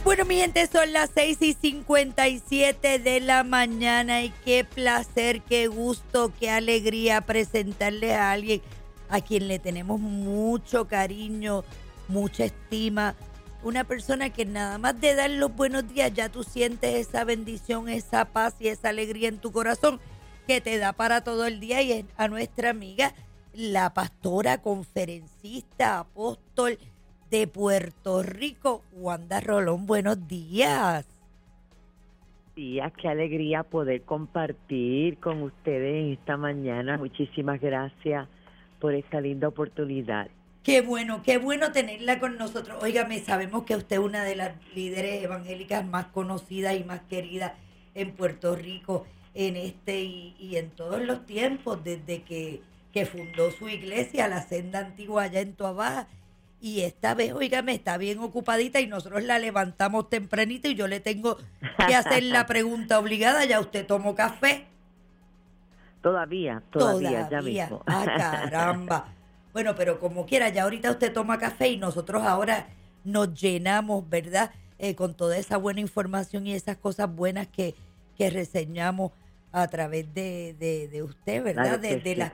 Bueno, mi gente, son las 6:57 de la mañana y qué placer, qué gusto, qué alegría presentarles a alguien a quien le tenemos mucho cariño, mucha estima. Una persona que nada más de dar los buenos días ya tú sientes esa bendición, esa paz y esa alegría en tu corazón que te da para todo el día, y es a nuestra amiga, la pastora, conferencista, apóstol de Puerto Rico, Wanda Rolón. Buenos días. Días, qué alegría poder compartir con ustedes esta mañana. Muchísimas gracias por esta linda oportunidad. Qué bueno tenerla con nosotros. Óigame, sabemos que usted es una de las líderes evangélicas más conocidas y más queridas en Puerto Rico en este y en todos los tiempos, desde que fundó su iglesia, la Senda Antigua, allá en Toabaja. Y esta vez, óigame, está bien ocupadita y nosotros la levantamos tempranito y yo le tengo que hacer la pregunta obligada. ¿Ya usted tomó café? Todavía, ya mismo. Ah, caramba. Bueno, pero como quiera, ya ahorita usted toma café y nosotros ahora nos llenamos, ¿verdad? Con toda esa buena información y esas cosas buenas que reseñamos a través de usted, ¿verdad? Claro que De sí. las